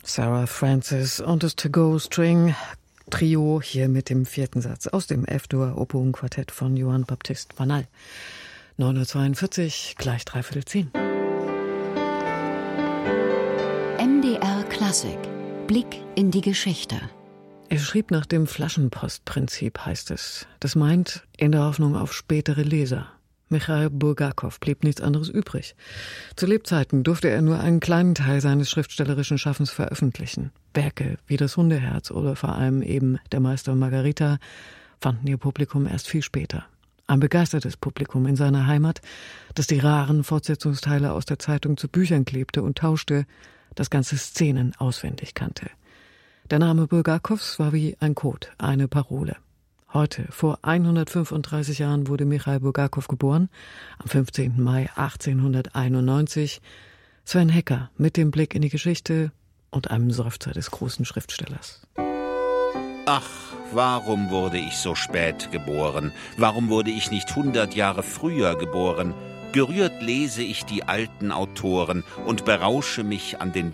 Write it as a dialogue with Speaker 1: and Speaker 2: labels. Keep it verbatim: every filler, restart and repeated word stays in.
Speaker 1: Sarah Francis und das To-Go-String Trio hier mit dem vierten Satz aus dem F-Dur-Oboen-Quartett von Johann Baptist Vanal. neun Uhr zweiundvierzig, gleich dreiviertel zehn.
Speaker 2: M D R Klassik. Blick in die Geschichte.
Speaker 1: Er schrieb nach dem Flaschenpostprinzip, heißt es. Das meint, in der Hoffnung auf spätere Leser. Michail Bulgakow blieb nichts anderes übrig. Zu Lebzeiten durfte er nur einen kleinen Teil seines schriftstellerischen Schaffens veröffentlichen. Werke wie das Hundeherz oder vor allem eben Der Meister und Margarita fanden ihr Publikum erst viel später. Ein begeistertes Publikum in seiner Heimat, das die raren Fortsetzungsteile aus der Zeitung zu Büchern klebte und tauschte, das ganze Szenen auswendig kannte. Der Name Bulgakows war wie ein Code, eine Parole. Heute, vor hundertfünfunddreißig Jahren, wurde Michail Bulgakow geboren, am fünfzehnten Mai achtzehnhunderteinundneunzig. Sven Hecker mit dem Blick in die Geschichte und einem Seufzer des großen Schriftstellers.
Speaker 3: Ach, warum wurde ich so spät geboren? Warum wurde ich nicht hundert Jahre früher geboren? Gerührt lese ich die alten Autoren und berausche mich an den